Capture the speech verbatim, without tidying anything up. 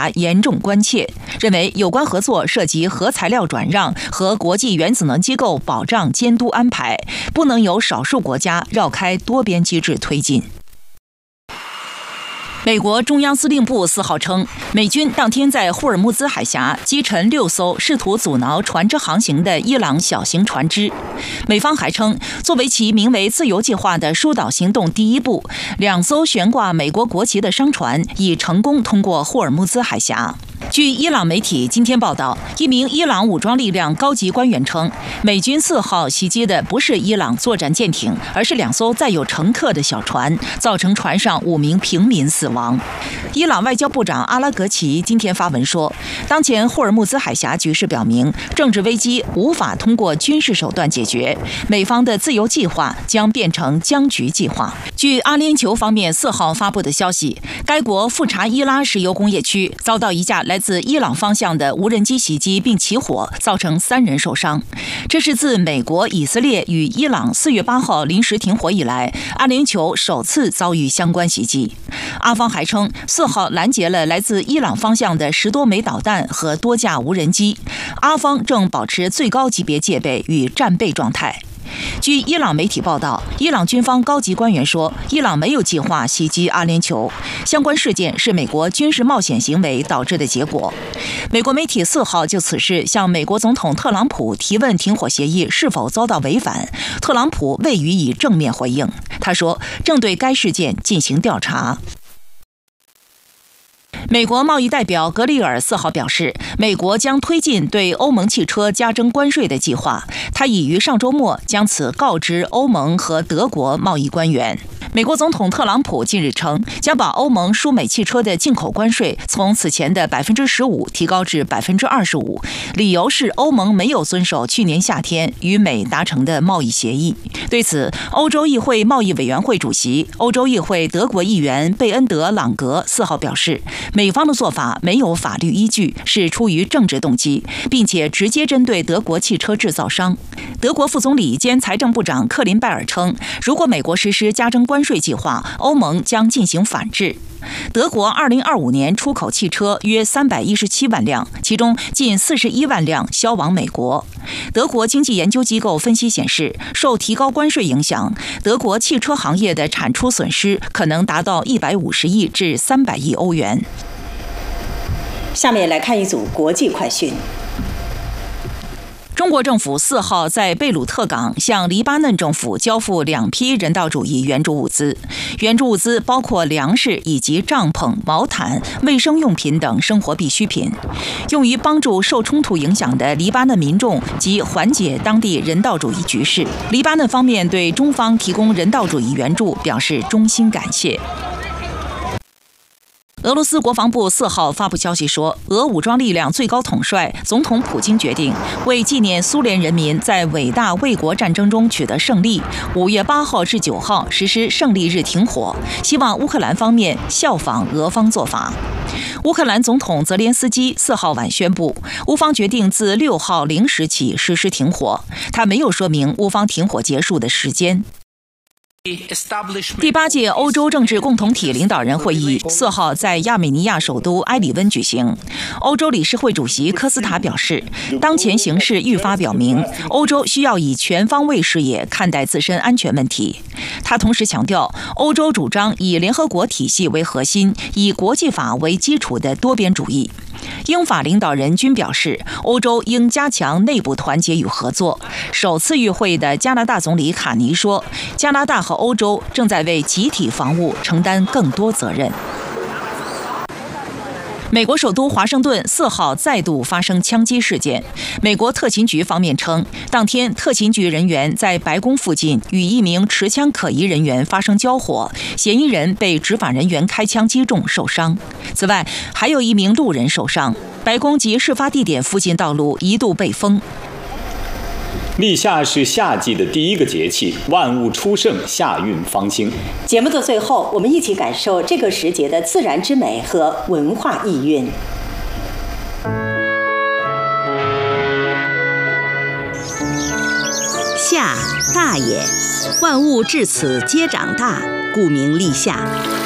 达严重关切，认为有关合作涉及核材料转让和国际原子能机构保障监督安排，不能由少数国家绕开多边机制推进。美国中央司令部四号称，美军当天在霍尔木兹海峡击沉六艘试图阻挠船只航行的伊朗小型船只。美方还称，作为其名为“自由计划”的疏导行动第一步，两艘悬挂美国国旗的商船已成功通过霍尔木兹海峡。据伊朗媒体今天报道，一名伊朗武装力量高级官员称，美军四号袭击的不是伊朗作战舰艇，而是两艘载有乘客的小船，造成船上五名平民死亡。伊朗外交部长阿拉格齐今天发文说，当前霍尔木兹海峡局势表明，政治危机无法通过军事手段解决，美方的自由计划将变成僵局计划。据阿联酋方面四号发布的消息，该国富查伊拉石油工业区遭到一架来自伊朗方向的无人机袭击并起火，造成三人受伤。这是自美国、以色列与伊朗四月八号临时停火以来，阿联酋首次遭遇相关袭击。阿方还称，四号拦截了来自伊朗方向的十多枚导弹和多架无人机。阿方正保持最高级别戒备与战备状态。据伊朗媒体报道，伊朗军方高级官员说，伊朗没有计划袭击阿联酋，相关事件是美国军事冒险行为导致的结果。美国媒体四号就此事向美国总统特朗普提问停火协议是否遭到违反，特朗普未予以正面回应。他说，正对该事件进行调查。美国贸易代表格里尔四号表示，美国将推进对欧盟汽车加征关税的计划。他已于上周末将此告知欧盟和德国贸易官员。美国总统特朗普近日称，将把欧盟输美汽车的进口关税从此前的百分之十五提高至百分之二十五，理由是欧盟没有遵守去年夏天与美达成的贸易协议。对此，欧洲议会贸易委员会主席、欧洲议会德国议员贝恩德朗格四号表示，美方的做法没有法律依据，是出于政治动机，并且直接针对德国汽车制造商。德国副总理兼财政部长克林拜尔称，如果美国实施加征关税计划，欧盟将进行反制。德国二零二五年出口汽车约三百一十七万辆，其中近四十一万辆销往美国。德国经济研究机构分析显示，受提高关税影响，德国汽车行业的产出损失可能达到一百五十亿至三百亿欧元。 下面来看一组国际快讯。 中国政府四号在贝鲁特港向黎巴嫩政府交付两批人道主义援助物资，援助物资包括粮食以及帐篷、毛毯、卫生用品等生活必需品，用于帮助受冲突影响的黎巴嫩民众及缓解当地人道主义局势。黎巴嫩方面对中方提供人道主义援助表示衷心感谢。俄罗斯国防部四号发布消息说，俄武装力量最高统帅总统普京决定为纪念苏联人民在伟大卫国战争中取得胜利，五月八号至九号实施胜利日停火，希望乌克兰方面效仿俄方做法。乌克兰总统泽连斯基四号晚宣布，乌方决定自六号零时起实施停火，他没有说明乌方停火结束的时间。第八届欧洲政治共同体领导人会议四号在亚美尼亚首都埃里温举行。欧洲理事会主席科斯塔表示，当前形势愈发表明，欧洲需要以全方位视野看待自身安全问题。他同时强调，欧洲主张以联合国体系为核心、以国际法为基础的多边主义。英法领导人均表示，欧洲应加强内部团结与合作。首次与会的加拿大总理卡尼说，加拿大和欧洲正在为集体防务承担更多责任。美国首都华盛顿四号再度发生枪击事件。美国特勤局方面称，当天特勤局人员在白宫附近与一名持枪可疑人员发生交火，嫌疑人被执法人员开枪击中受伤。此外，还有一名路人受伤。白宫及事发地点附近道路一度被封。 立夏是夏季的第一个节气，万物初盛，夏运方兴。 节目的最后，我们一起感受这个时节的自然之美和文化意蕴。 夏，大也，万物至此皆长大，故名立夏。